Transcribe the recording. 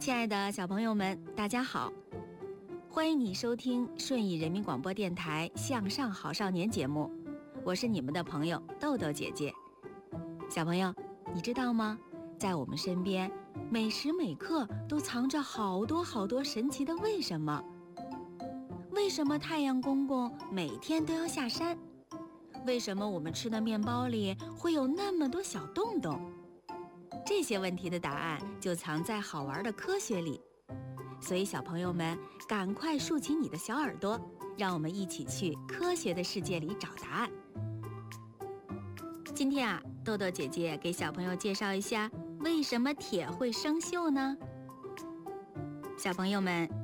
亲爱的小朋友们，大家好，欢迎你收听顺义人民广播电台向上好少年节目，我是你们的朋友豆豆姐姐。小朋友，你知道吗？在我们身边，每时每刻都藏着好多好多神奇的为什么。为什么太阳公公每天都要下山？为什么我们吃的面包里会有那么多小洞洞？这些问题的答案就藏在好玩的科学里。所以小朋友们，赶快竖起你的小耳朵，让我们一起去科学的世界里找答案。今天豆豆姐姐给小朋友介绍一下为什么铁会生锈呢？小朋友们，